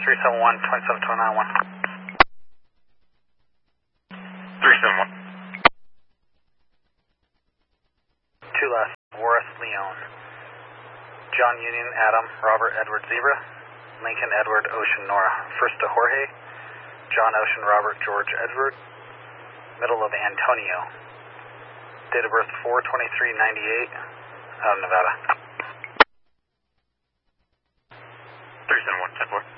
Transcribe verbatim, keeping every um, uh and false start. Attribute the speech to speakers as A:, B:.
A: three seven one, twenty-seven twenty-nine one.
B: three seven one.
A: Two last, Boris Leon. John Union, Adam, Robert Edward Zebra, Lincoln Edward Ocean Nora. First to Jorge, John Ocean Robert George Edward, middle of Antonio. Date of birth four twenty-three ninety-eight, out of Nevada.
B: three seven one, ten four.